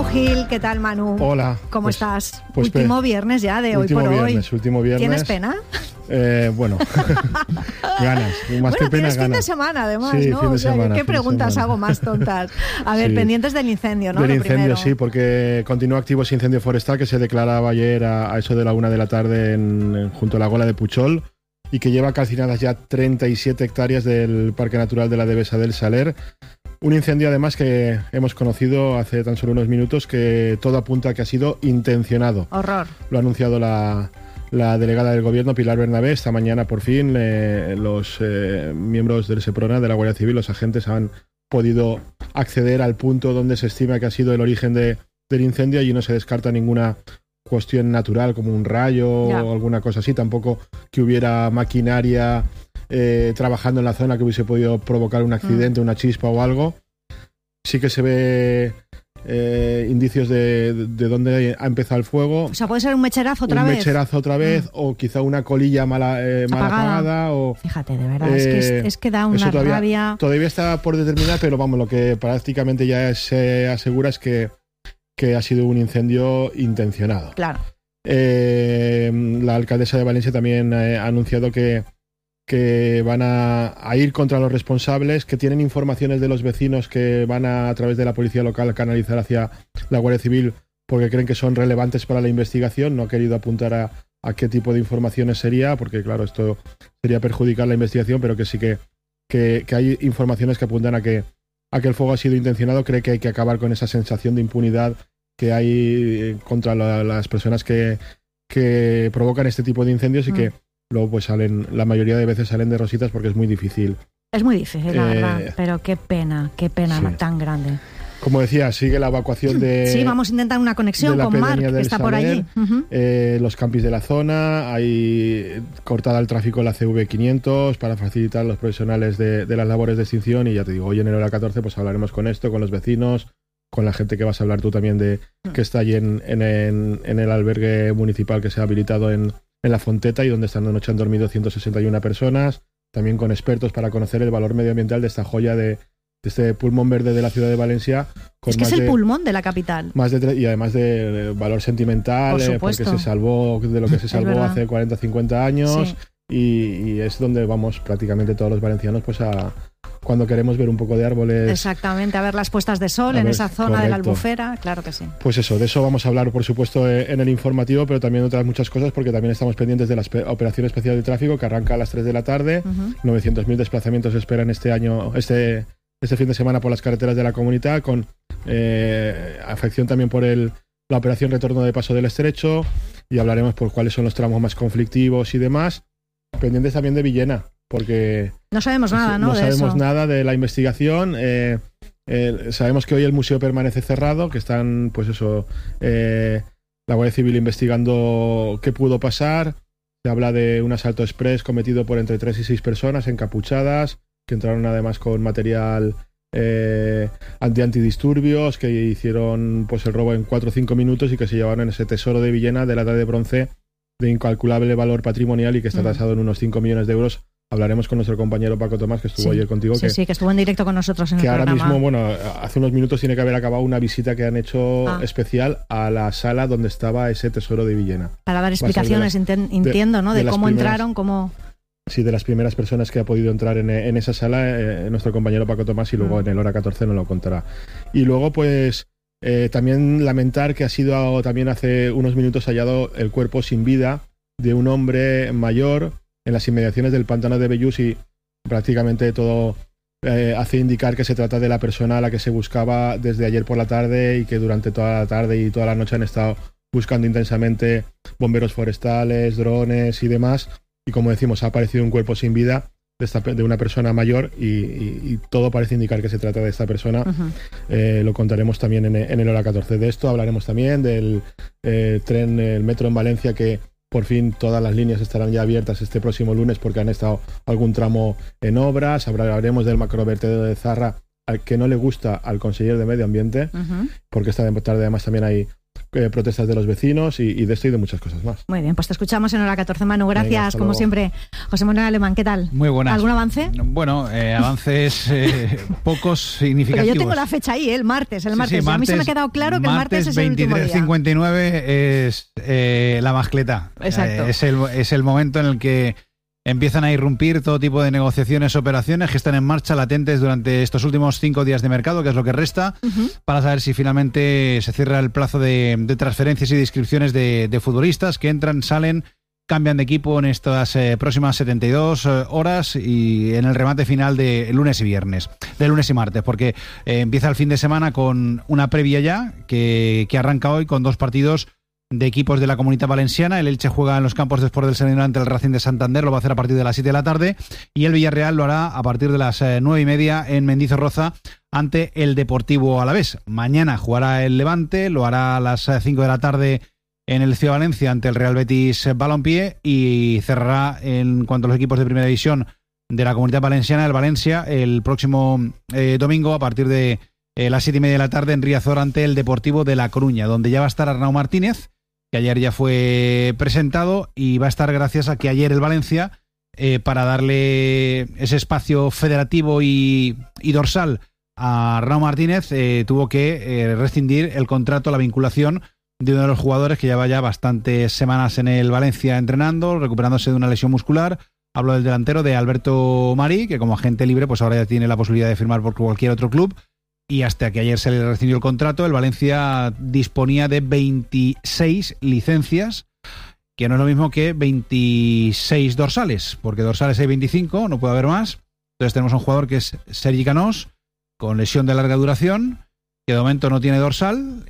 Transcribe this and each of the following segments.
Gil, ¿qué tal, Manu? Hola. ¿Cómo estás? Último viernes ya de hoy por hoy. Último viernes. ¿Tienes pena? Bueno, ganas. Más que pena, tienes fin ganas. de semana además, sí, ¿no? Fin de semana, ¿qué preguntas hago más tontas? A ver, pendientes del incendio, ¿no? Del incendio, primero. sí, porque continúa activo ese incendio forestal que se declaraba ayer a eso de la 1 de la tarde junto a la Gola de Puchol y que lleva calcinadas ya 37 hectáreas del Parque Natural de la Devesa del Saler. Un incendio además que hemos conocido hace tan solo unos minutos que todo apunta a que ha sido intencionado. Horror. Lo ha anunciado la delegada del Gobierno, Pilar Bernabé. Esta mañana, por fin, los miembros del SEPRONA, de la Guardia Civil, los agentes han podido acceder al punto donde se estima que ha sido el origen del incendio. Allí no se descarta ninguna cuestión natural como un rayo o alguna cosa así. Tampoco que hubiera maquinaria trabajando en la zona que hubiese podido provocar un accidente, una chispa o algo. Sí que se ve indicios de dónde ha empezado el fuego. O sea, puede ser un mecherazo otra vez. Un mecherazo otra vez, o quizá una colilla mal apagada. O, fíjate, de verdad, es que da una rabia. Todavía está por determinar, pero vamos, lo que prácticamente ya se asegura es que ha sido un incendio intencionado. Claro. La alcaldesa de Valencia también ha anunciado que van a ir contra los responsables, que tienen informaciones de los vecinos que van a través de la policía local canalizar hacia la Guardia Civil porque creen que son relevantes para la investigación. No ha querido apuntar a qué tipo de informaciones sería, porque claro, esto sería perjudicar la investigación, pero que sí que hay informaciones que apuntan a que el fuego ha sido intencionado. Cree que hay que acabar con esa sensación de impunidad que hay contra las personas que provocan este tipo de incendios y que luego pues la mayoría de veces salen de rositas porque es muy difícil. Es muy difícil, la verdad, pero qué pena sí. Tan grande. Como decía, sigue la evacuación de... Sí, vamos a intentar una conexión con Marc, que está por allí. Los campis de la zona, hay cortada el tráfico en la CV500 para facilitar a los profesionales de las labores de extinción y ya te digo, hoy en el hora 14 pues hablaremos con esto, con los vecinos, con la gente que vas a hablar tú también que está allí en el albergue municipal que se ha habilitado en La Fonteta y donde esta noche han dormido 161 personas, también con expertos para conocer el valor medioambiental de esta joya de este pulmón verde de la ciudad de Valencia. Es que es el pulmón de la capital. Y además de valor sentimental, porque se salvó de lo que se salvó hace 40 o 50 años, y es donde vamos prácticamente todos los valencianos pues cuando queremos ver un poco de árboles. Exactamente, a ver las puestas de sol en esa zona de la Albufera, claro que sí. Pues eso, de eso vamos a hablar por supuesto en el informativo, pero también otras muchas cosas porque también estamos pendientes de la operación especial de tráfico que arranca a las 3 de la tarde. 900.000 desplazamientos se esperan este año, este fin de semana por las carreteras de la comunidad, con afección también por la operación retorno de Paso del Estrecho, y hablaremos por cuáles son los tramos más conflictivos y demás. Pendientes también de Villena, porque no sabemos nada, ¿no? No sabemos nada de la investigación. Sabemos que hoy el museo permanece cerrado, que están, pues eso, la Guardia Civil investigando qué pudo pasar. Se habla de un asalto express cometido por entre 3 y 6 personas encapuchadas, que entraron además con material antidisturbios, que hicieron pues el robo en 4 o 5 minutos y que se llevaron ese tesoro de Villena de la edad de bronce de incalculable valor patrimonial y que está tasado en unos 5 millones de euros. Hablaremos con nuestro compañero Paco Tomás, que estuvo ayer contigo. Que estuvo en directo con nosotros en el programa. Que ahora mismo, hace unos minutos tiene que haber acabado una visita que han hecho especial a la sala donde estaba ese tesoro de Villena. Para dar explicaciones, entiendo, ¿no? De cómo entraron, cómo... Sí, de las primeras personas que ha podido entrar en esa sala, nuestro compañero Paco Tomás, y luego en el hora 14 nos lo contará. Y luego, pues, también lamentar que ha sido también hace unos minutos hallado el cuerpo sin vida de un hombre mayor en las inmediaciones del pantano de Bellús, y prácticamente todo hace indicar que se trata de la persona a la que se buscaba desde ayer por la tarde y que durante toda la tarde y toda la noche han estado buscando intensamente bomberos forestales, drones y demás. Y como decimos, ha aparecido un cuerpo sin vida de una persona mayor y todo parece indicar que se trata de esta persona. Lo contaremos también en el hora 14. De esto hablaremos también del el metro en Valencia, que por fin todas las líneas estarán ya abiertas este próximo lunes porque han estado algún tramo en obras. Hablaremos del macrovertedero de Zarra, al que no le gusta al conseller de Medio Ambiente, porque esta tarde además también hay protestas de los vecinos y de esto y de muchas cosas más. Muy bien, pues te escuchamos en Hora 14, Manu. Gracias, como siempre. José Manuel Alemán, ¿qué tal? Muy buenas. ¿Algún avance? Bueno, avances pocos significativos. Pero yo tengo la fecha ahí, el martes. Sí, martes. A mí se me ha quedado claro que el martes es el último día. 23:59 es la mascleta. Exacto. Es el momento en el que empiezan a irrumpir todo tipo de negociaciones, operaciones que están en marcha latentes durante estos últimos 5 días de mercado, que es lo que resta, para saber si finalmente se cierra el plazo de transferencias y de inscripciones de futbolistas que entran, salen, cambian de equipo en estas próximas 72 horas y en el remate final de lunes y martes, porque empieza el fin de semana con una previa ya que arranca hoy con 2 partidos de equipos de la Comunitat Valenciana. El Elche juega en los campos de Sport del Sardinero ante el Racing de Santander, lo va a hacer a partir de las 7 de la tarde, y el Villarreal lo hará a partir de las 9:30 en Mendizorroza ante el Deportivo Alavés. Mañana jugará el Levante, lo hará a las 5 de la tarde en el Ciudad Valencia ante el Real Betis Balompié, y cerrará, en cuanto a los equipos de primera división de la Comunitat Valenciana, el Valencia el próximo domingo a partir de las 7:30 de la tarde en Riazor ante el Deportivo de La Coruña, donde ya va a estar Arnau Martínez, que ayer ya fue presentado, y va a estar gracias a que ayer el Valencia, para darle ese espacio federativo y dorsal a Arnau Martínez, tuvo que rescindir el contrato, la vinculación de uno de los jugadores que lleva ya bastantes semanas en el Valencia entrenando, recuperándose de una lesión muscular. Hablo del delantero de Alberto Marí, que como agente libre pues ahora ya tiene la posibilidad de firmar por cualquier otro club. Y hasta que ayer se le rescindió el contrato, el Valencia disponía de 26 licencias, que no es lo mismo que 26 dorsales, porque dorsales hay 25, no puede haber más. Entonces tenemos un jugador que es Sergi Canós, con lesión de larga duración, que de momento no tiene dorsal.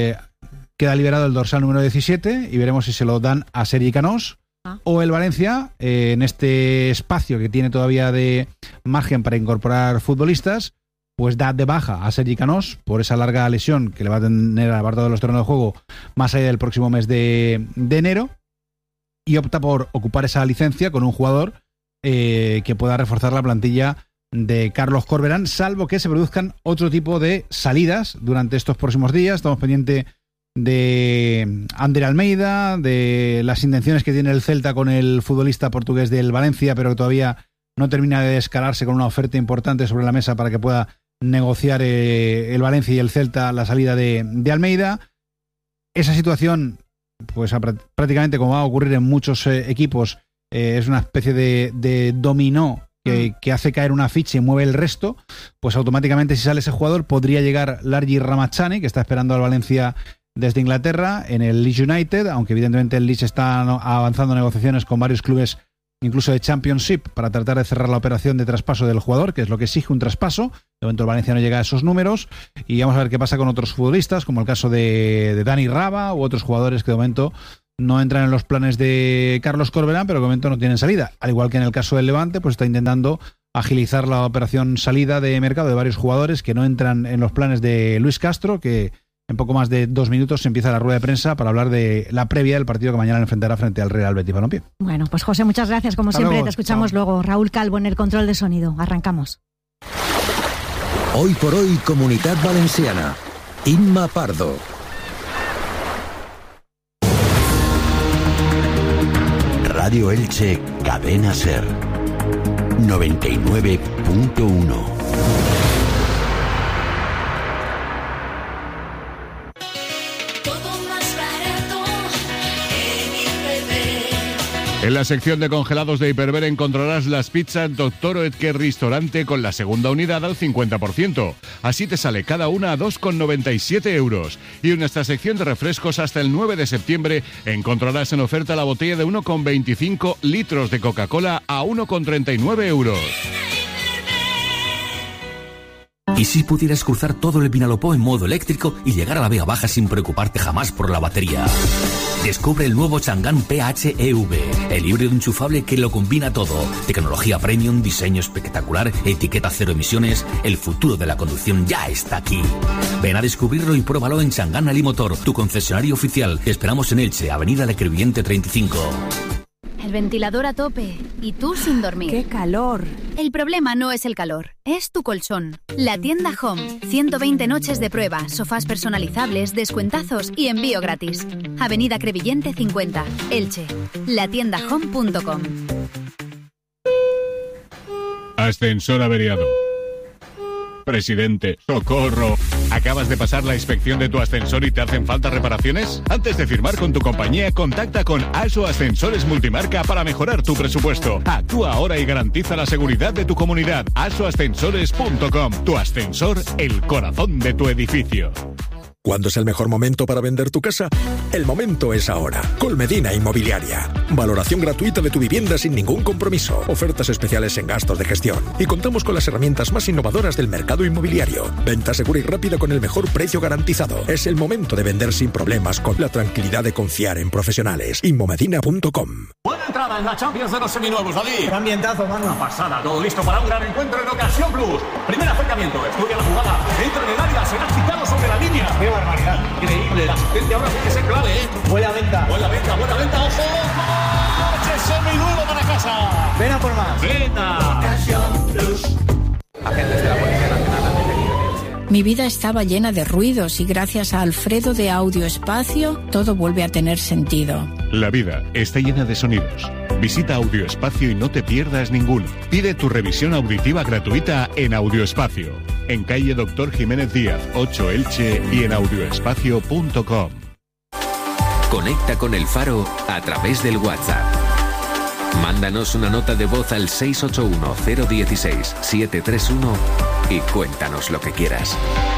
Queda liberado el dorsal número 17 y veremos si se lo dan a Sergi Canós o el Valencia, en este espacio que tiene todavía de margen para incorporar futbolistas, pues da de baja a Sergi Canós por esa larga lesión que le va a tener apartado de los terrenos de juego más allá del próximo mes de enero, y opta por ocupar esa licencia con un jugador que pueda reforzar la plantilla de Carlos Corberán, salvo que se produzcan otro tipo de salidas durante estos próximos días. Estamos pendientes de Ander Almeida, de las intenciones que tiene el Celta con el futbolista portugués del Valencia, pero que todavía no termina de descararse con una oferta importante sobre la mesa para que pueda negociar el Valencia y el Celta la salida de Almeida. Esa situación, pues prácticamente como va a ocurrir en muchos equipos, es una especie de dominó que hace caer una ficha y mueve el resto. Pues automáticamente, si sale ese jugador, podría llegar Largi Ramazani, que está esperando al Valencia desde Inglaterra en el Leeds United, aunque evidentemente el Leeds está avanzando negociaciones con varios clubes, incluso de Championship, para tratar de cerrar la operación de traspaso del jugador, que es lo que exige un traspaso. De momento el Valencia no llega a esos números, y vamos a ver qué pasa con otros futbolistas, como el caso de Dani Raba u otros jugadores que de momento no entran en los planes de Carlos Corberán, pero que de momento no tienen salida. Al igual que en el caso del Levante, pues está intentando agilizar la operación salida de mercado de varios jugadores que no entran en los planes de Luis Castro, que en poco más de 2 minutos se empieza la rueda de prensa para hablar de la previa del partido que mañana enfrentará frente al Real Betis Balompié. Bueno, pues José, muchas gracias. Como siempre, luego, te escuchamos luego. Raúl Calvo en el control de sonido. Arrancamos. Hoy por hoy, Comunitat Valenciana. Inma Pardo. Radio Elche, Cadena Ser. 99.1. En la sección de congelados de Hiperver encontrarás las pizzas Dr. Oetker Restaurante con la segunda unidad al 50%. Así te sale cada una a 2,97 euros. Y en nuestra sección de refrescos hasta el 9 de septiembre encontrarás en oferta la botella de 1,25 litros de Coca-Cola a 1,39 euros. ¿Y si pudieras cruzar todo el Vinalopó en modo eléctrico y llegar a la Vega Baja sin preocuparte jamás por la batería? Descubre el nuevo Chang'an PHEV, el híbrido enchufable que lo combina todo. Tecnología premium, diseño espectacular, etiqueta cero emisiones. El futuro de la conducción ya está aquí. Ven a descubrirlo y pruébalo en Chang'an Alimotor, tu concesionario oficial. Te esperamos en Elche, Avenida Le Crevillente 35. El ventilador a tope. y tú sin dormir. ¡Qué calor! El problema no es el calor, es tu colchón. La tienda Home. 120 noches de prueba, sofás personalizables, descuentazos y envío gratis. Avenida Crevillente 50, Elche. latiendahome.com. Ascensor averiado. Presidente, ¡socorro! ¿Acabas de pasar la inspección de tu ascensor y te hacen falta reparaciones? Antes de firmar con tu compañía, contacta con ASO Ascensores Multimarca para mejorar tu presupuesto. Actúa ahora y garantiza la seguridad de tu comunidad. asoascensores.com. Tu ascensor, el corazón de tu edificio. ¿Cuándo es el mejor momento para vender tu casa? El momento es ahora. Colmedina Inmobiliaria. Valoración gratuita de tu vivienda sin ningún compromiso. Ofertas especiales en gastos de gestión. Y contamos con las herramientas más innovadoras del mercado inmobiliario. Venta segura y rápida con el mejor precio garantizado. Es el momento de vender sin problemas con la tranquilidad de confiar en profesionales. Inmomedina.com. Buena entrada en la Champions de los seminuevos, David. ¡Qué ambientazo, mano! Una pasada, todo listo para un gran encuentro en Ocasión Plus. Primer acercamiento, estudia la jugada, entra en el área, será quitado sobre la línea. ¡Qué barbaridad! Increíble, el asistente ahora tiene que ser clave, ¿eh? Buena venta, ojo. ¡Coche seminuevo para casa! ven a por más. ¡Venta! Ocasión Plus. Agentes de la Policía Nacional han detenido en Elche. Mi vida estaba llena de ruidos y gracias a Alfredo de Audio Espacio todo vuelve a tener sentido. La vida está llena de sonidos. Visita Audioespacio y no te pierdas ninguno. Pide tu revisión auditiva gratuita en Audioespacio. En calle Doctor Jiménez Díaz, 8 Elche y en audioespacio.com. Conecta con El Faro a través del WhatsApp. Mándanos una nota de voz al 681-016-731 y cuéntanos lo que quieras.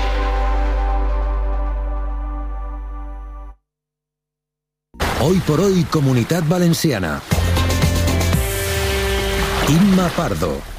Hoy por hoy, Comunitat Valenciana. Imma Pardo.